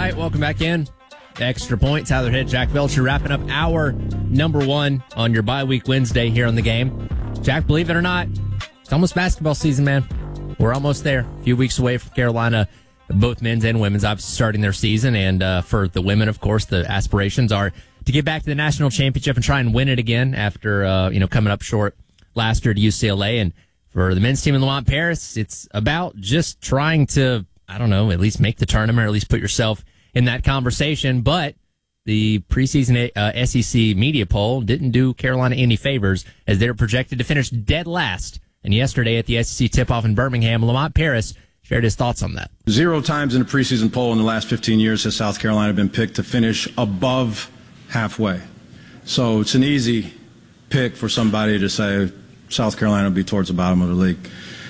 right, welcome back in. Extra Point, Tyler Hitt, Jack Belcher, wrapping up our number one on your bye week Wednesday here on The Game. Jack, believe it or not, it's almost basketball season, man. We're almost there. A few weeks away from Carolina, both men's and women's, obviously starting their season. And for the women, of course, the aspirations are to get back to the national championship and try and win it again after coming up short last year to UCLA. And for the men's team in Lamont Paris, it's about just trying to, at least make the tournament or at least put yourself in that conversation. But the preseason SEC media poll didn't do Carolina any favors as they're projected to finish dead last. And yesterday at the SEC tip-off in Birmingham, Lamont Paris shared his thoughts on that. 0 times in a preseason poll in the last 15 years has South Carolina been picked to finish above halfway. So it's an easy pick for somebody to say South Carolina will be towards the bottom of the league.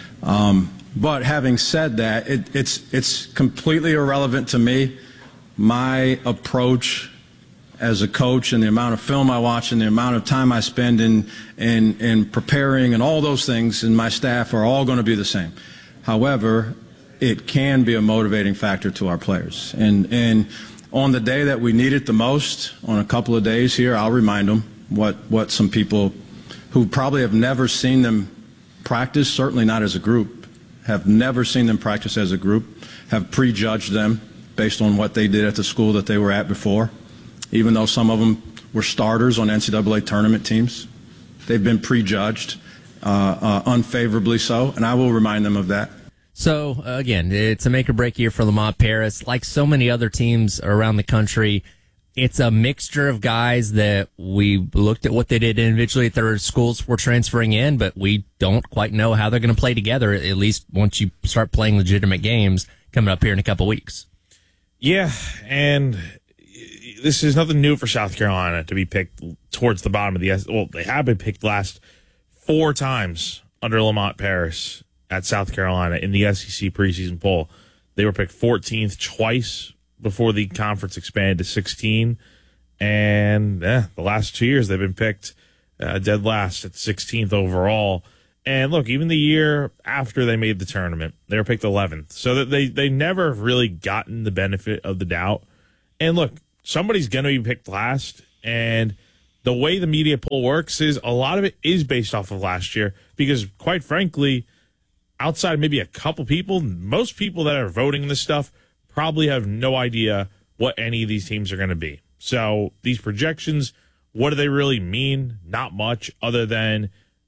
But having said that, it's completely irrelevant to me. My approach as a coach and the amount of film I watch and the amount of time I spend in preparing and all those things and my staff are all going to be the same. However, it can be a motivating factor to our players. And on the day that we need it the most, on a couple of days here, I'll remind them what some people who probably have never seen them practice, certainly not as a group, have never seen them practice as a group, have prejudged them based on what they did at the school that they were at before. Even though some of them were starters on NCAA tournament teams, they've been prejudged, unfavorably so, and I will remind them of that. So, again, it's a make-or-break year for Lamont Paris. Like so many other teams around the country, it's a mixture of guys that we looked at what they did individually at their schools were transferring in, but we don't quite know how they're going to play together, at least once you start playing legitimate games coming up here in a couple weeks. Yeah, and this is nothing new for South Carolina to be picked towards the bottom of the well, they have been picked last 4 times under Lamont Paris at South Carolina in the SEC preseason poll. They were picked 14th twice before the conference expanded to 16. And the last 2 years they've been picked dead last at 16th overall. And look, even the year after they made the tournament, they were picked 11th. So that they never have really gotten the benefit of the doubt. And look, somebody's going to be picked last. And the way the media poll works is a lot of it is based off of last year because, quite frankly, outside maybe a couple people, most people that are voting this stuff probably have no idea what any of these teams are going to be. So these projections, what do they really mean? Not much other than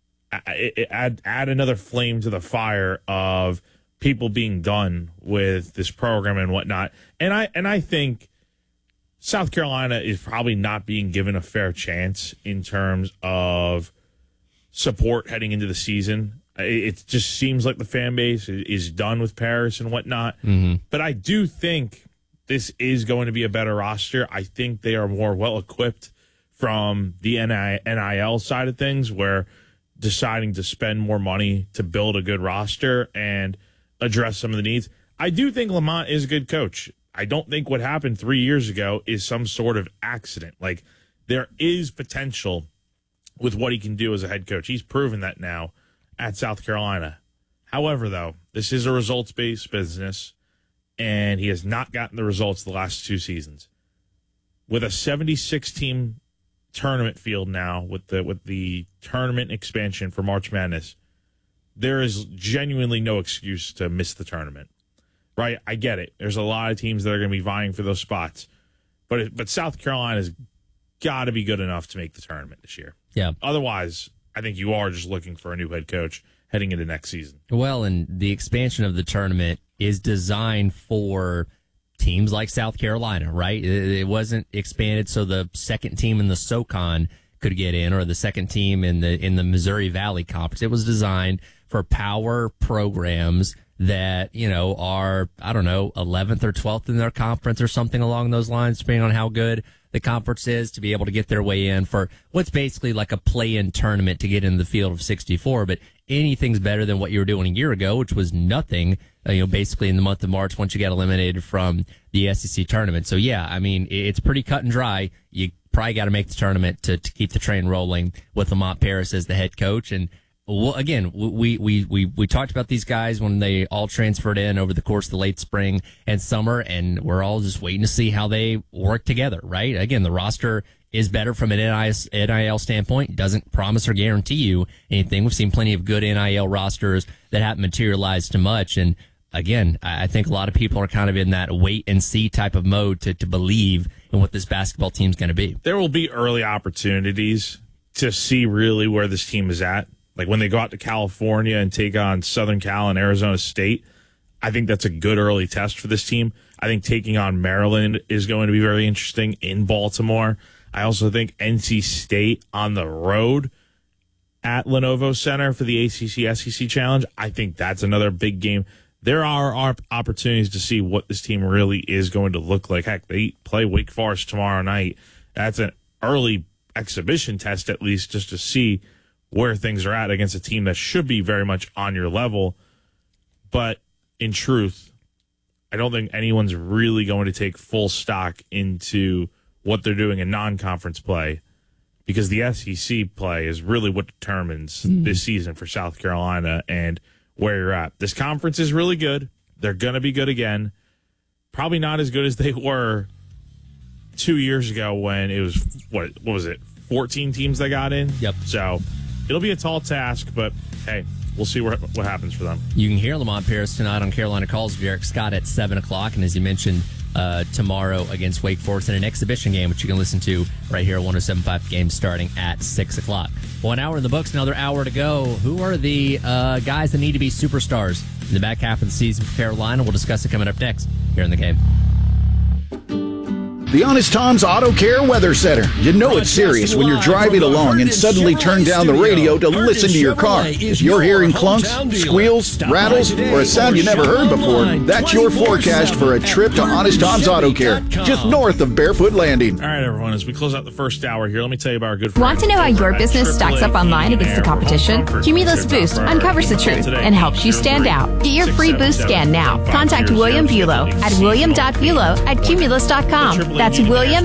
add another flame to the fire of people being done with this program and whatnot. And I think South Carolina is probably not being given a fair chance in terms of support heading into the season. It just seems like the fan base is done with Paris and whatnot. Mm-hmm. But I do think this is going to be a better roster. I think they are more well-equipped from the NIL side of things, where deciding to spend more money to build a good roster and address some of the needs. I do think Lamont is a good coach. I don't think what happened 3 years ago is some sort of accident. Like, there is potential with what he can do as a head coach. He's proven that now at South Carolina. However, though, this is a results-based business, and he has not gotten the results the last 2 seasons. With a 76-team tournament field now, with the tournament expansion for March Madness, there is genuinely no excuse to miss the tournament. Right? I get it. There's a lot of teams that are going to be vying for those spots. But South Carolina's got to be good enough to make the tournament this year. Yeah. Otherwise, I think you are just looking for a new head coach heading into next season. Well, and the expansion of the tournament is designed for teams like South Carolina, right? It wasn't expanded so the second team in the SoCon could get in, or the second team in the Missouri Valley Conference. It was designed for power programs that, are, 11th or 12th in their conference or something along those lines, depending on how good the conference is, to be able to get their way in for what's basically like a play-in tournament to get in the field of 64. But anything's better than what you were doing a year ago, which was nothing, basically in the month of March once you got eliminated from the SEC tournament. So, yeah, I mean, it's pretty cut and dry. You probably got to make the tournament to keep the train rolling with Lamont Paris as the head coach. And well, again, we talked about these guys when they all transferred in over the course of the late spring and summer, and we're all just waiting to see how they work together, right? Again, the roster is better from an NIL standpoint. Doesn't promise or guarantee you anything. We've seen plenty of good NIL rosters that haven't materialized to much. And again, I think a lot of people are kind of in that wait and see type of mode to believe in what this basketball team's going to be. There will be early opportunities to see really where this team is at. Like when they go out to California and take on Southern Cal and Arizona State, I think that's a good early test for this team. I think taking on Maryland is going to be very interesting in Baltimore. I also think NC State on the road at Lenovo Center for the ACC SEC Challenge, I think that's another big game. There are opportunities to see what this team really is going to look like. Heck, they play Wake Forest tomorrow night. That's an early exhibition test, at least, just to see where things are at against a team that should be very much on your level. But in truth, I don't think anyone's really going to take full stock into what they're doing in non-conference play, because the SEC play is really what determines this season for South Carolina and where you're at. This conference is really good. They're going to be good again. Probably not as good as they were 2 years ago when it was, what was it, 14 teams that got in? Yep. So it'll be a tall task, but hey, we'll see what happens for them. You can hear Lamont Paris tonight on Carolina Calls with Eric Scott at 7 o'clock. And as you mentioned, tomorrow against Wake Forest in an exhibition game, which you can listen to right here at 107.5 Game starting at 6 o'clock. 1 hour in the books, another hour to go. Who are the guys that need to be superstars in the back half of the season for Carolina? We'll discuss it coming up next here in the game. The Honest Tom's Auto Care Weather Center. You know it's serious when you're driving along and suddenly turn down the radio to listen to your car. If you're hearing clunks, squeals, rattles, or a sound you never heard before, that's your forecast for a trip to Honest Tom's Auto Care, just north of Barefoot Landing. All right, everyone, as we close out the first hour here, let me tell you about our good friends. Want to know how your business stacks up online against the competition? Cumulus Boost uncovers the truth and helps you stand out. Get your free boost scan now. Contact William Bulow at william.bulow@cumulus.com. That's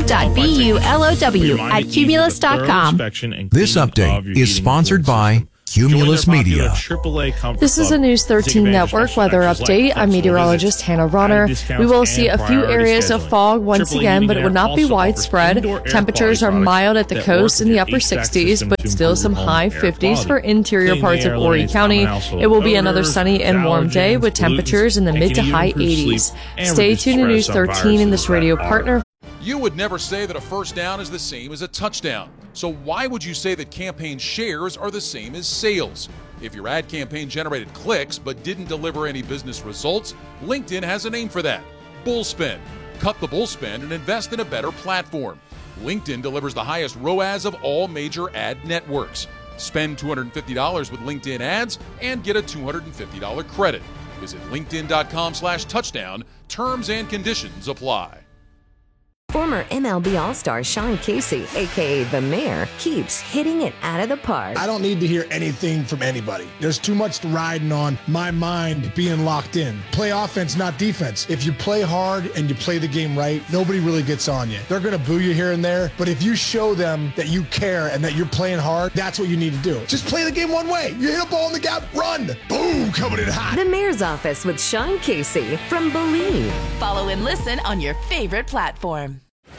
william.bulow@cumulus.com. This update is sponsored by Cumulus Media. This is a News 13 Network weather update. I'm meteorologist Hannah Ronner. We will see a few areas of fog once again, but it will not be widespread. Temperatures are mild at the coast in the upper 60s, but still some high 50s for interior parts of Horry County. It will be another sunny and warm day with temperatures in the mid to high 80s. Stay tuned to News 13 and this radio partner. You would never say that a first down is the same as a touchdown. So why would you say that campaign shares are the same as sales? If your ad campaign generated clicks but didn't deliver any business results, LinkedIn has a name for that: Bullspend. Cut the bullspend and invest in a better platform. LinkedIn delivers the highest ROAS of all major ad networks. Spend $250 with LinkedIn ads and get a $250 credit. Visit linkedin.com/touchdown. Terms and conditions apply. Former MLB All-Star Sean Casey, a.k.a. The Mayor, keeps hitting it out of the park. I don't need to hear anything from anybody. There's too much riding on my mind being locked in. Play offense, not defense. If you play hard and you play the game right, nobody really gets on you. They're going to boo you here and there, but if you show them that you care and that you're playing hard, that's what you need to do. Just play the game one way. You hit a ball in the gap, run. Boom, coming in hot. The Mayor's Office with Sean Casey from Believe. Follow and listen on your favorite platform.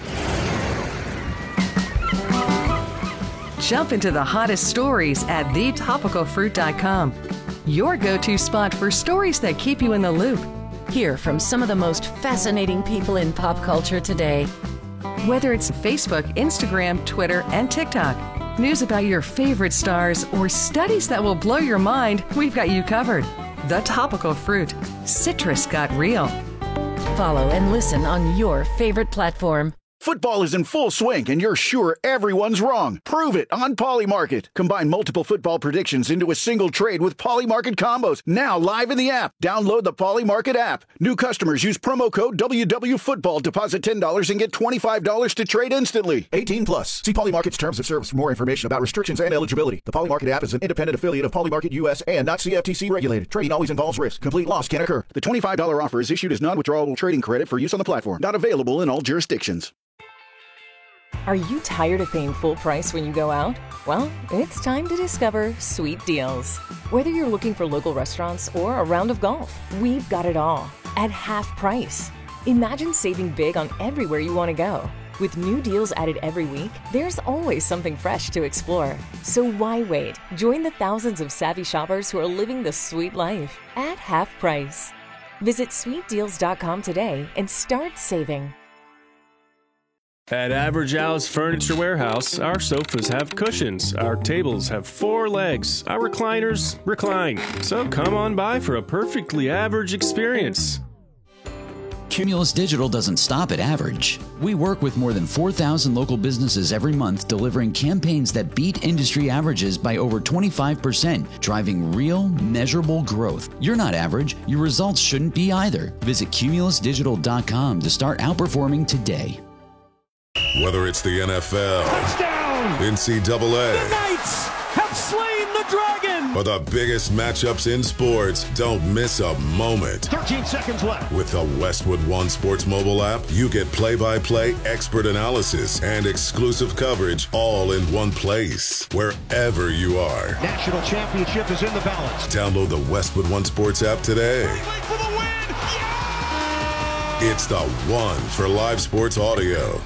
Jump into the hottest stories at thetopicalfruit.com. Your go-to spot for stories that keep you in the loop. Hear from some of the most fascinating people in pop culture today. Whether it's Facebook, Instagram, Twitter, and TikTok, news about your favorite stars, or studies that will blow your mind, we've got you covered. The Topical Fruit. Citrus got real. Follow and listen on your favorite platform. Football is in full swing, and you're sure everyone's wrong. Prove it on Polymarket. Combine multiple football predictions into a single trade with Polymarket combos. Now live in the app. Download the Polymarket app. New customers use promo code WWFootball. Deposit $10 and get $25 to trade instantly. 18 plus. See Polymarket's terms of service for more information about restrictions and eligibility. The Polymarket app is an independent affiliate of Polymarket US and not CFTC regulated. Trading always involves risk. Complete loss can occur. The $25 offer is issued as non-withdrawable trading credit for use on the platform. Not available in all jurisdictions. Are you tired of paying full price when you go out? Well, it's time to discover Sweet Deals. Whether you're looking for local restaurants or a round of golf, we've got it all at half price. Imagine saving big on everywhere you want to go. With new deals added every week, there's always something fresh to explore. So why wait? Join the thousands of savvy shoppers who are living the sweet life at half price. Visit sweetdeals.com today and start saving. At Average Al's Furniture Warehouse, our sofas have cushions, our tables have 4 legs, our recliners recline. So come on by for a perfectly average experience. Cumulus Digital doesn't stop at average. We work with more than 4,000 local businesses every month, delivering campaigns that beat industry averages by over 25%, driving real, measurable growth. You're not average. Your results shouldn't be either. Visit cumulusdigital.com to start outperforming today. Whether it's the NFL, touchdown, NCAA, the Knights have slain the dragon, or the biggest matchups in sports, don't miss a moment. 13 seconds left. With the Westwood One Sports mobile app, you get play-by-play expert analysis and exclusive coverage all in one place, wherever you are. National championship is in the balance. Download the Westwood One Sports app today. For the win. Yeah! It's the one for live sports audio.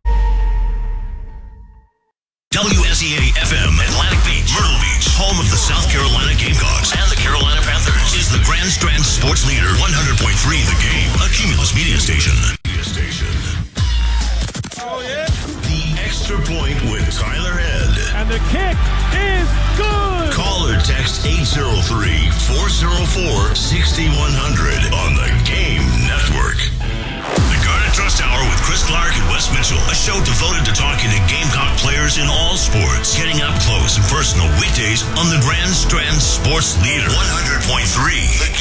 WSEA-FM, Atlantic Beach, Myrtle Beach, home of the South Carolina Gamecocks and the Carolina Panthers, is the Grand Strand Sports Leader, 100.3 The Game, a Cumulus media station. Oh, yeah. The Extra Point with Tyler Head. And the kick is good. Call or text 803-404-6100 on the Game Network. The Garnet Trust Hour with Chris Clark and Wes Mitchell, a show devoted to talking to Gamecock players in all sports, getting up close and personal weekdays on the Grand Strand Sports Leader, 100.3 The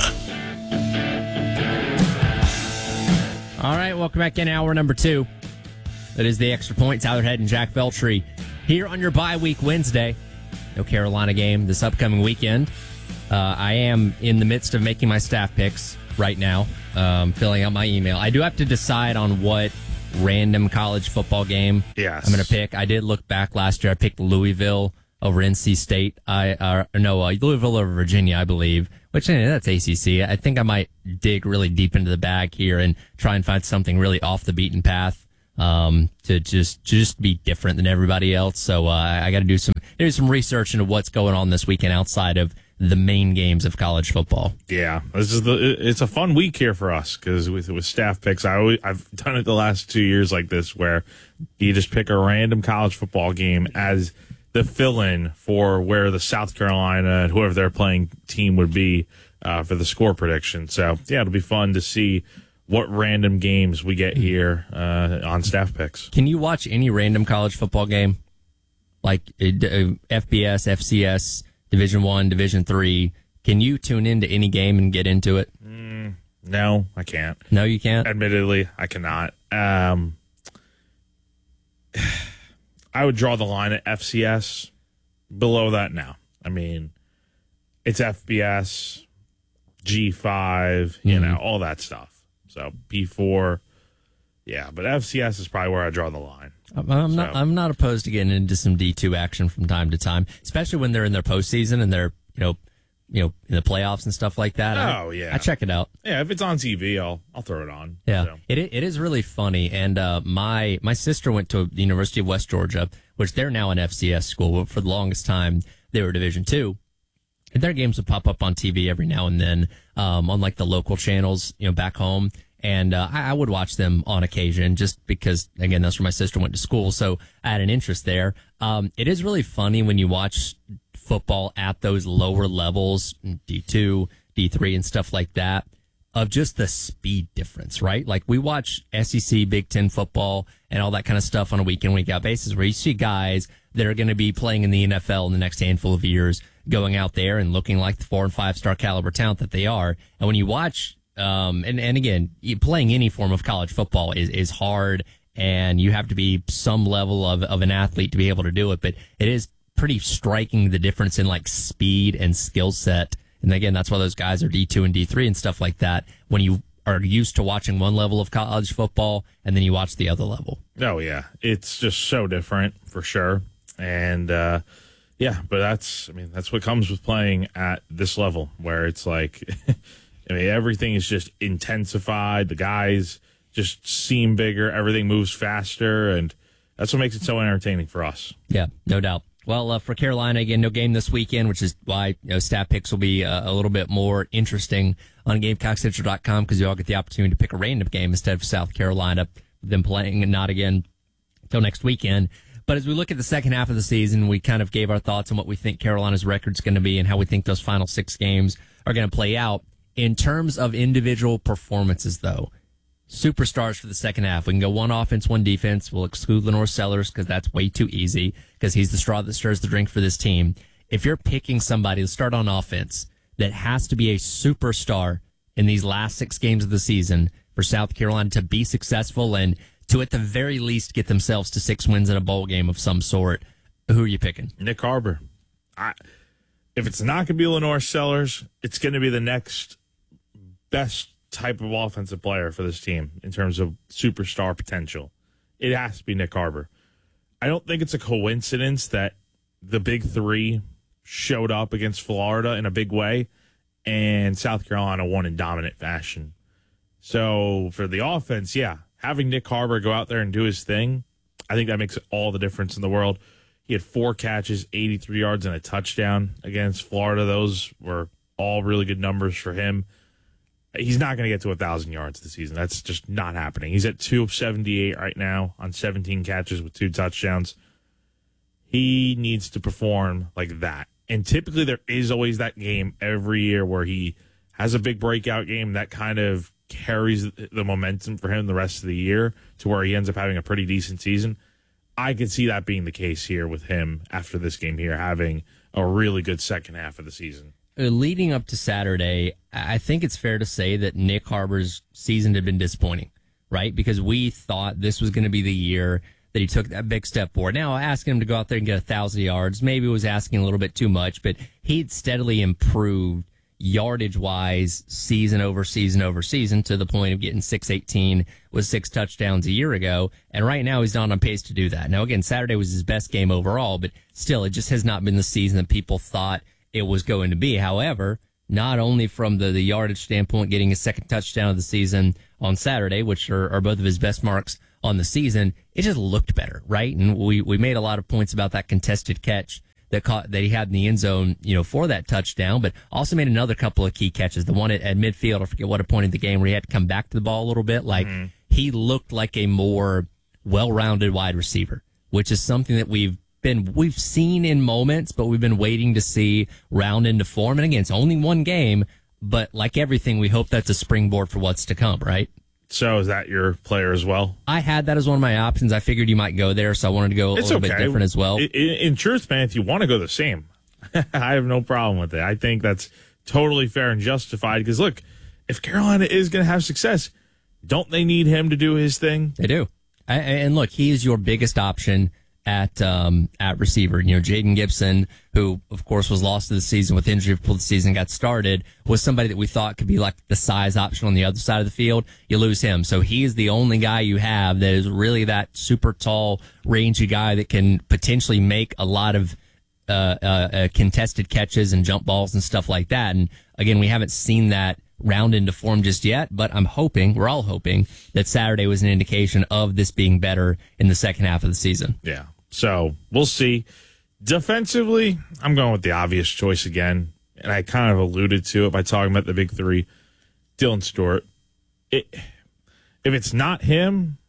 Game. All right, welcome back in hour number 2. That is the Extra Point. Tyler Head and Jack Veltri here on your bye week Wednesday. No Carolina game this upcoming weekend. I am in the midst of making my staff picks right now, filling out my email. I do have to decide on what random college football game I'm going to pick. I did look back last year. I picked Louisville over NC State. Louisville over Virginia, I believe, which that's ACC. I think I might dig really deep into the bag here and try and find something really off the beaten path to just be different than everybody else. So I got to do some research into what's going on this weekend outside of the main games of college football. Yeah, it's a fun week here for us because with staff picks, I've done it the last 2 years like this, where you just pick a random college football game as the fill-in for where the South Carolina and whoever they're playing team would be for the score prediction. So yeah, it'll be fun to see what random games we get here on staff picks. Can you watch any random college football game, like FBS, FCS? Division I, Division III. Can you tune into any game and get into it? No, I can't. No, you can't? Admittedly, I cannot. I would draw the line at FCS. Below that, now. I mean, it's FBS, G5, all that stuff. So P4, yeah. But FCS is probably where I draw the line. I'm not opposed to getting into some D2 action from time to time, especially when they're in their postseason and they're in the playoffs and stuff like that. I check it out. Yeah, if it's on TV, I'll throw it on. Yeah, so. It is really funny. And my sister went to the University of West Georgia, which they're now an FCS school, but for the longest time they were Division II. And their games would pop up on TV every now and then on like the local channels, back home. And I would watch them on occasion just because, again, that's where my sister went to school. So I had an interest there. It is really funny when you watch football at those lower levels, D2, D3 and stuff like that, of just the speed difference, right? Like we watch SEC, Big Ten football and all that kind of stuff on a week in, week out basis where you see guys that are going to be playing in the NFL in the next handful of years going out there and looking like the 4- and 5-star caliber talent that they are. And when you watch and again, playing any form of college football is hard, and you have to be some level of an athlete to be able to do it. But it is pretty striking the difference in like speed and skill set. And again, that's why those guys are D2 and D3 and stuff like that. When you are used to watching one level of college football and then you watch the other level. Oh yeah, it's just so different for sure. And, but that's what comes with playing at this level, where it's like, everything is just intensified. The guys just seem bigger. Everything moves faster. And that's what makes it so entertaining for us. Yeah, no doubt. Well, for Carolina, again, no game this weekend, which is why stat picks will be a little bit more interesting on GamecockCentral.com, because you all get the opportunity to pick a random game instead of South Carolina, them playing and not again until next weekend. But as we look at the second half of the season, we kind of gave our thoughts on what we think Carolina's record's going to be and how we think those final 6 games are going to play out. In terms of individual performances, though, superstars for the second half. We can go one offense, one defense. We'll exclude Lenore Sellers because that's way too easy, because he's the straw that stirs the drink for this team. If you're picking somebody to start on offense that has to be a superstar in these last 6 games of the season for South Carolina to be successful and to at the very least get themselves to 6 wins in a bowl game of some sort, who are you picking? Nick Harbor. If it's not going to be Lenore Sellers, it's going to be the next best type of offensive player for this team in terms of superstar potential. It has to be Nick Harbor. I don't think it's a coincidence that the big 3 showed up against Florida in a big way and South Carolina won in dominant fashion. So for the offense, having Nick Harbor go out there and do his thing, I think that makes all the difference in the world. He had 4 catches, 83 yards, and a touchdown against Florida. Those were all really good numbers for him. He's not going to get to 1,000 yards this season. That's just not happening. He's at 278 right now on 17 catches with 2 touchdowns. He needs to perform like that. And typically there is always that game every year where he has a big breakout game that kind of carries the momentum for him the rest of the year to where he ends up having a pretty decent season. I could see that being the case here with him after this game here, having a really good second half of the season. Leading up to Saturday, I think it's fair to say that Nick Harbor's season had been disappointing, right? Because we thought this was going to be the year that he took that big step forward. Now, asking him to go out there and get 1,000 yards maybe was asking a little bit too much, but he'd steadily improved yardage-wise season over season over season to the point of getting 618 with 6 touchdowns a year ago. And right now he's not on pace to do that. Now, again, Saturday was his best game overall, but still, it just has not been the season that people thought it was going to be. However, not only from the yardage standpoint, getting his 2nd touchdown of the season on Saturday, which are both of his best marks on the season, it just looked better, right? And we made a lot of points about that contested catch that he had in the end zone, for that touchdown, but also made another couple of key catches. The one at midfield, I forget what point in the game, where he had to come back to the ball a little bit. He looked like a more well-rounded wide receiver, which is something that we've seen in moments, but we've been waiting to see round into form. And again, it's only one game, but like everything, we hope that's a springboard for what's to come, right? So is that your player as well? I had that as one of my options. I figured you might go there, so I wanted to go a little bit different as well. In truth, man, if you want to go the same, I have no problem with it. I think that's totally fair and justified because, look, if Carolina is going to have success, don't they need him to do his thing? They do. And look, he is your biggest option at receiver. Jaden Gibson, who of course was lost to the season with injury before the season got started, was somebody that we thought could be like the size option on the other side of the field. You lose him. So he is the only guy you have that is really that super tall, rangy guy that can potentially make a lot of contested catches and jump balls and stuff like that. And again, we haven't seen that round into form just yet, but we're all hoping that Saturday was an indication of this being better in the second half of the season. Yeah. So we'll see. Defensively, I'm going with the obvious choice again, and I kind of alluded to it by talking about the big 3. Dylan Stewart. If it's not him,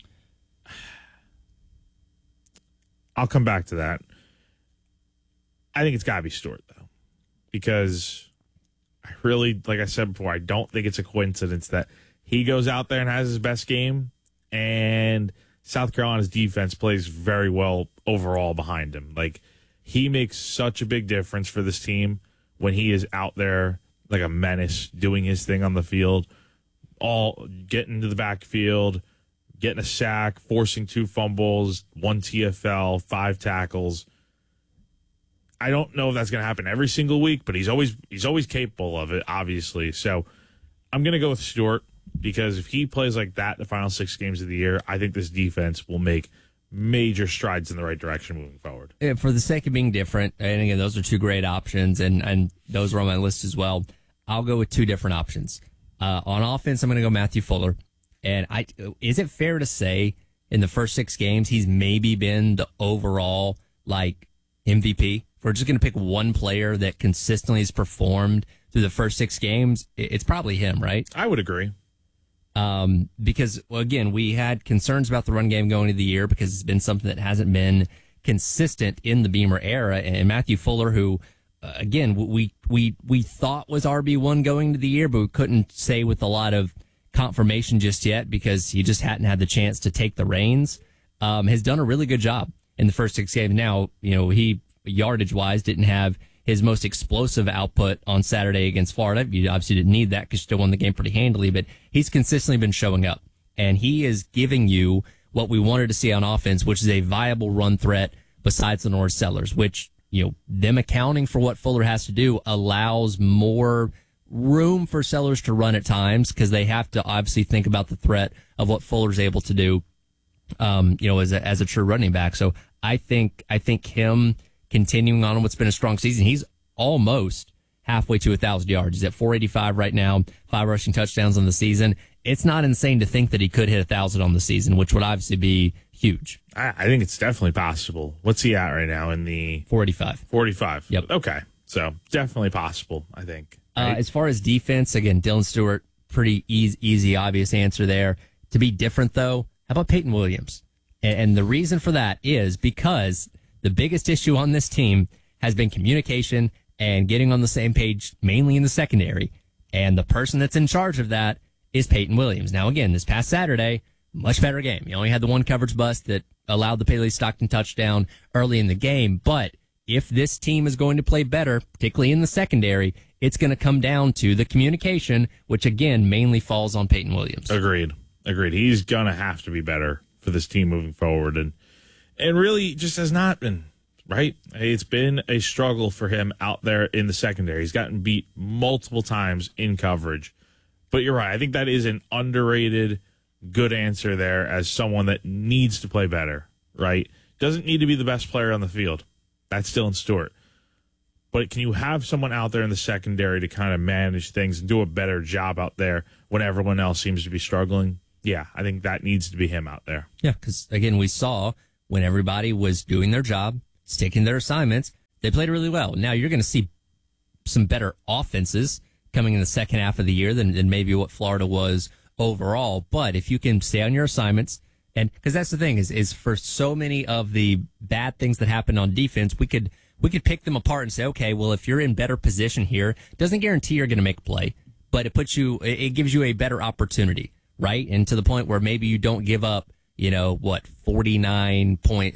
I'll come back to that. I think it's got to be Stewart, though, because I really, like I said before, I don't think it's a coincidence that he goes out there and has his best game, and South Carolina's defense plays very well overall behind him. Like, he makes such a big difference for this team when he is out there like a menace, doing his thing on the field, all getting to the backfield, getting a sack, forcing 2 fumbles, 1 TFL, 5 tackles. I don't know if that's going to happen every single week, but he's always capable of it, obviously. So I'm going to go with Stewart because if he plays like that the final 6 games of the year, I think this defense will make major strides in the right direction moving forward. For the sake of being different, and again, those are two great options, and those were on my list as well. I'll go with two different options. On offense, I'm going to go Matthew Fuller. And is it fair to say in the first 6 games, he's maybe been the overall MVP? If we're just going to pick one player that consistently has performed through the first 6 games, it's probably him, right? I would agree. Because, well, again, we had concerns about the run game going into the year because it's been something that hasn't been consistent in the Beamer era. And Matthew Fuller, who, again, we thought was RB1 going into the year, but we couldn't say with a lot of confirmation just yet because he just hadn't had the chance to take the reins, has done a really good job in the first 6 games. Now, he yardage wise didn't have his most explosive output on Saturday against Florida. You obviously didn't need that because you still won the game pretty handily, but he's consistently been showing up and he is giving you what we wanted to see on offense, which is a viable run threat besides the Norris Sellers, which, them accounting for what Fuller has to do allows more room for Sellers to run at times because they have to obviously think about the threat of what Fuller's able to do, as a true running back. So I think him continuing on what's been a strong season, he's almost halfway to 1,000 yards. He's at 485 right now, 5 rushing touchdowns on the season. It's not insane to think that he could hit 1,000 on the season, which would obviously be huge. I think it's definitely possible. What's he at right now in the 45? 45. Yep. Okay. So definitely possible, I think. Right? As far as defense, again, Dylan Stewart, pretty easy, obvious answer there. To be different, though, how about Peyton Williams? And the reason for that is because the biggest issue on this team has been communication and getting on the same page, mainly in the secondary. And the person that's in charge of that is Peyton Williams. Now, again, this past Saturday, much better game. You only had the one coverage bust that allowed the Paley Stockton touchdown early in the game. But if this team is going to play better, particularly in the secondary, it's going to come down to the communication, which, again, mainly falls on Peyton Williams. Agreed. He's going to have to be better for this team moving forward. And really just has not been, right? It's been a struggle for him out there in the secondary. He's gotten beat multiple times in coverage. But you're right. I think that is an underrated good answer there as someone that needs to play better, right? Doesn't need to be the best player on the field. That's Dylan Stewart. But can you have someone out there in the secondary to kind of manage things and do a better job out there when everyone else seems to be struggling? Yeah, I think that needs to be him out there. Yeah, because, again, we saw when everybody was doing their job, sticking their assignments, they played really well. Now you're going to see some better offenses coming in the second half of the year than maybe what Florida was overall. But if you can stay on your assignments, and because that's the thing is for so many of the bad things that happen on defense, we could pick them apart and say, okay, well, if you're in better position here, doesn't guarantee you're going to make a play, but it gives you a better opportunity, right? And to the point where maybe you don't give up, 49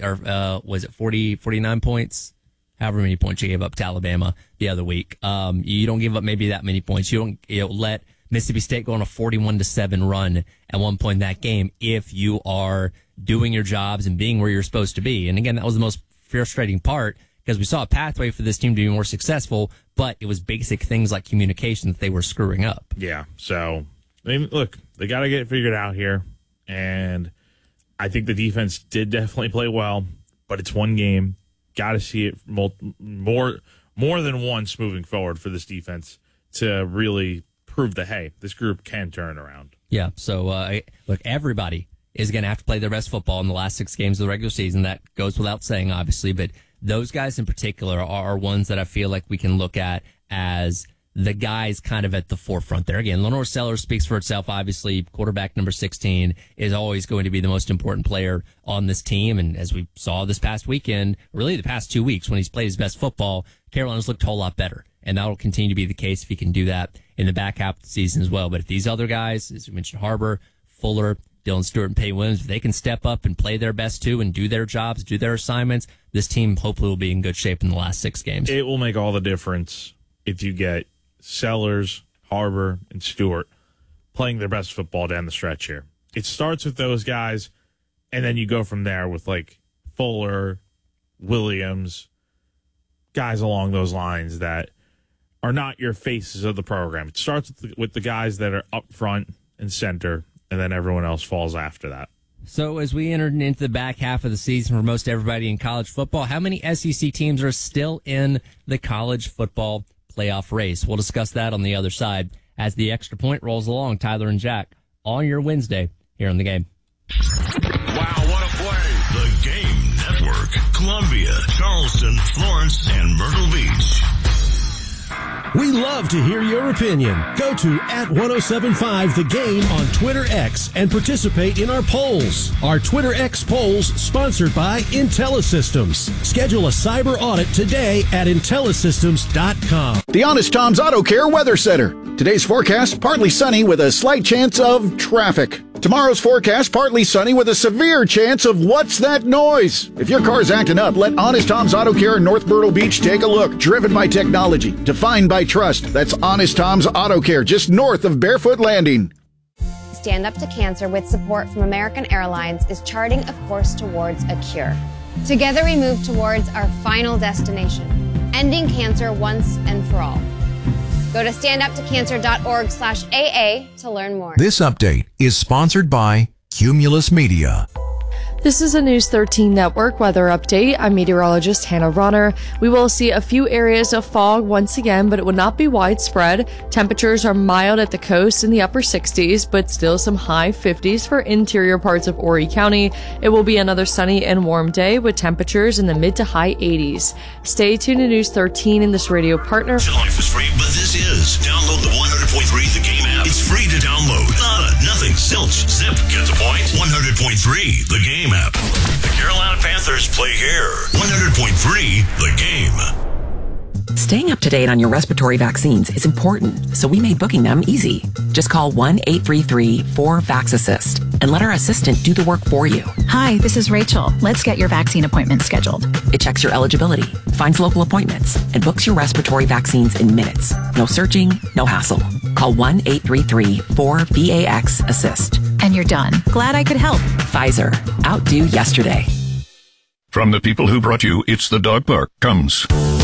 points? However many points you gave up to Alabama the other week. You don't give up maybe that many points. You don't let Mississippi State go on a 41-7 run at one point in that game if you are doing your jobs and being where you're supposed to be. And again, that was the most frustrating part because we saw a pathway for this team to be more successful, but it was basic things like communication that they were screwing up. Yeah. So, look, they got to get it figured out here. And I think the defense did definitely play well, but it's one game. Got to see it more than once moving forward for this defense to really prove that, hey, this group can turn around. Yeah, so look, everybody is going to have to play their best football in the last 6 games of the regular season. That goes without saying, obviously, but those guys in particular are ones that I feel like we can look at as the guys kind of at the forefront there. Again, Lenore Sellers speaks for itself. Obviously, quarterback number 16 is always going to be the most important player on this team. And as we saw this past weekend, really the past 2 weeks when he's played his best football, Carolina's looked a whole lot better. And that'll continue to be the case if he can do that in the back half of the season as well. But if these other guys, as we mentioned, Harbor, Fuller, Dylan Stewart, and Peyton Williams, if they can step up and play their best too and do their jobs, do their assignments, this team hopefully will be in good shape in the last 6 games. It will make all the difference if you get Sellers, Harbor, and Stewart playing their best football down the stretch here. It starts with those guys, and then you go from there with like Fuller, Williams, guys along those lines that are not your faces of the program. It starts with the guys that are up front and center, and then everyone else falls after that. So as we entered into the back half of the season for most everybody in college football, how many SEC teams are still in the college football playoff race? We'll discuss that on the other side as the Extra Point rolls along. Tyler and Jack on your Wednesday here on The Game. Wow, what a play. The Game Network. Columbia, Charleston, Florence, and Myrtle Beach. We love to hear your opinion. Go to @1075 The Game on Twitter X and participate in our polls. Our Twitter X polls sponsored by IntelliSystems. Schedule a cyber audit today at IntelliSystems.com. The Honest Tom's Auto Care Weather Center. Today's forecast, partly sunny with a slight chance of traffic. Tomorrow's forecast, partly sunny with a severe chance of what's that noise? If your car's acting up, let Honest Tom's Auto Care in North Myrtle Beach take a look. Driven by technology, defined by trust. That's Honest Tom's Auto Care, just north of Barefoot Landing. Stand Up to Cancer, with support from American Airlines, is charting a course towards a cure. Together we move towards our final destination, ending cancer once and for all. Go to standuptocancer.org/AA to learn more. This update is sponsored by Cumulus Media. This is a News 13 Network weather update. I'm meteorologist Hannah Ronner. We will see a few areas of fog once again, but it will not be widespread. Temperatures are mild at the coast in the upper 60s, but still some high 50s for interior parts of Horry County. It will be another sunny and warm day with temperatures in the mid to high 80s. Stay tuned to News 13 and this radio partner. Life is free, but this is. Download the 100.3 The Game app. It's free to download. Nothing. Zilch. Zip. Get the point. 100.3 The Game app. The Carolina Panthers play here. 100.3 The Game. Staying up to date on your respiratory vaccines is important, so we made booking them easy. Just call 1-833-4-VAX-ASSIST and let our assistant do the work for you. Hi, this is Rachel. Let's get your vaccine appointment scheduled. It checks your eligibility, finds local appointments, and books your respiratory vaccines in minutes. No searching, no hassle. Call 1-833-4-VAX-ASSIST. And you're done. Glad I could help. Pfizer. Outdo yesterday. From the people who brought you It's the Dog Park comes